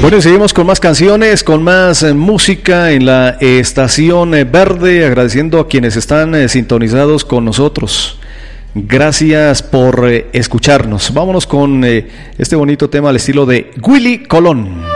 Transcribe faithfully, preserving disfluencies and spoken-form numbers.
Bueno, y seguimos con más canciones, con más eh, música en la eh, estación eh, verde, agradeciendo a quienes están eh, sintonizados con nosotros. Gracias por eh, escucharnos. Vámonos con eh, este bonito tema al estilo de Willy Colón.